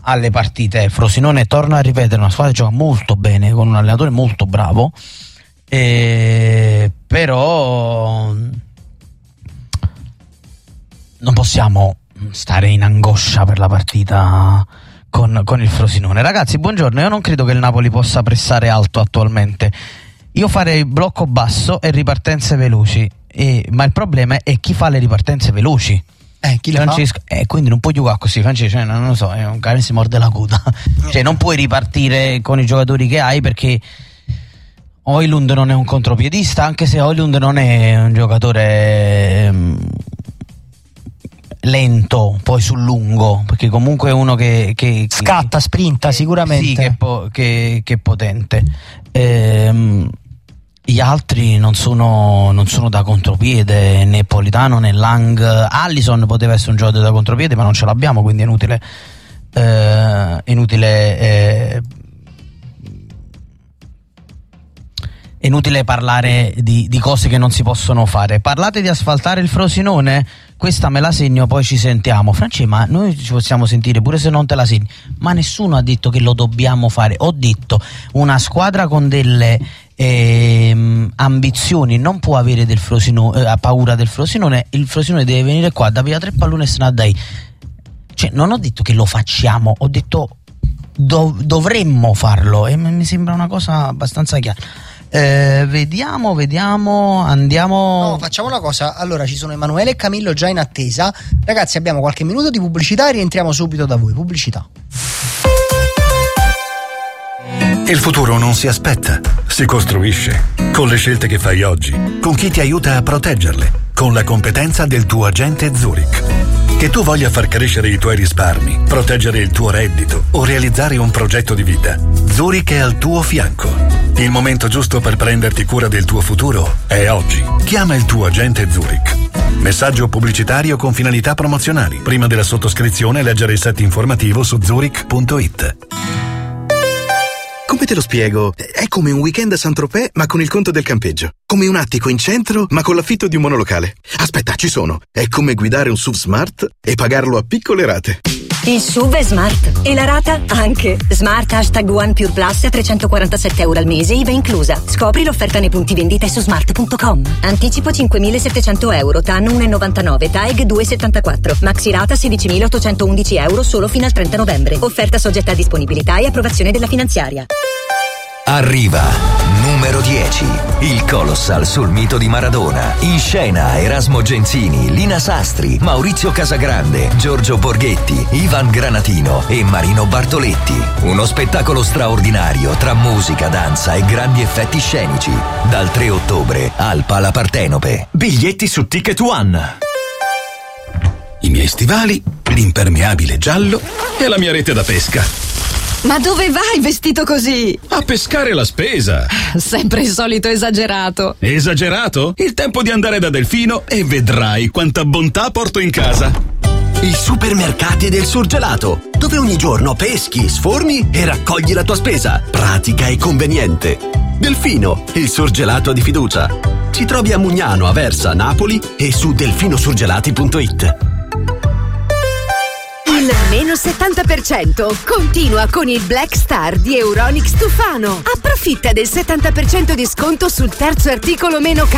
alle partite. Frosinone, torna a ripetere, una squadra che gioca molto bene, con un allenatore molto bravo, però non possiamo stare in angoscia per la partita con il Frosinone. Ragazzi, buongiorno. Io non credo che il Napoli possa pressare alto attualmente. Io farei blocco basso e ripartenze veloci, ma il problema è chi fa le ripartenze veloci. Chi le Francesco, quindi non puoi giocare così, Francesco, cioè, non lo so, è un cane si morde la coda. Cioè non puoi ripartire con i giocatori che hai, perché Højlund non è un contropiedista, anche se Højlund non è un giocatore lento poi sul lungo, perché comunque è uno che scatta, sprinta sicuramente. Sì, che è potente. Gli altri non sono da contropiede, né Politano né Lang. Alisson poteva essere un giocatore da contropiede, ma non ce l'abbiamo, quindi è inutile parlare di cose che non si possono fare. Parlate di asfaltare il Frosinone? Questa me la segno, poi ci sentiamo. Francesco, ma noi ci possiamo sentire pure se non te la segni. Ma nessuno ha detto che lo dobbiamo fare. Ho detto, una squadra con delle ambizioni non può avere paura del Frosinone. Il Frosinone deve venire qua, da via 3 palloni e se ne dai. Cioè, non ho detto che lo facciamo, ho detto dovremmo farlo, e mi sembra una cosa abbastanza chiara. Vediamo, andiamo. No, facciamo una cosa. Allora, ci sono Emanuele e Camillo già in attesa. Ragazzi, abbiamo qualche minuto di pubblicità e rientriamo subito da voi. Pubblicità. Il futuro non si aspetta, si costruisce. Con le scelte che fai oggi, con chi ti aiuta a proteggerle, con la competenza del tuo agente Zurich. Che tu voglia far crescere i tuoi risparmi, proteggere il tuo reddito o realizzare un progetto di vita, Zurich è al tuo fianco. Il momento giusto per prenderti cura del tuo futuro è oggi. Chiama il tuo agente Zurich. Messaggio pubblicitario con finalità promozionali. Prima della sottoscrizione leggere il set informativo su zurich.it. Come te lo spiego? È come un weekend a Saint-Tropez ma con il conto del campeggio. Come un attico in centro ma con l'affitto di un monolocale. Aspetta, ci sono. È come guidare un SUV smart e pagarlo a piccole rate. Il SUV è smart e la rata anche. Smart #One Pure Plus a €347 al mese, IVA inclusa. Scopri l'offerta nei punti vendita su smart.com. Anticipo €5.700, TAN 1,99, TAEG 2,74. Maxi rata €16.811 solo fino al 30 novembre. Offerta soggetta a disponibilità e approvazione della finanziaria. Arriva numero 10, il Colossal sul mito di Maradona. In scena Erasmo Genzini, Lina Sastri, Maurizio Casagrande, Giorgio Borghetti, Ivan Granatino e Marino Bartoletti. Uno spettacolo straordinario tra musica, danza e grandi effetti scenici. Dal 3 ottobre al Pala Partenope. Biglietti su Ticket One. I miei stivali, l'impermeabile giallo e la mia rete da pesca. Ma dove vai vestito così? A pescare la spesa. Sempre il solito esagerato. Esagerato? Il tempo di andare da Delfino e vedrai quanta bontà porto in casa. I supermercati del surgelato, dove ogni giorno peschi, sforni e raccogli la tua spesa. Pratica e conveniente. Delfino, il surgelato di fiducia. Ci trovi a Mugnano, Aversa, Napoli e su delfinosurgelati.it. Il meno 70% continua con il Black Star di Euronics Tufano. Approfitta del 70% di sconto sul terzo articolo meno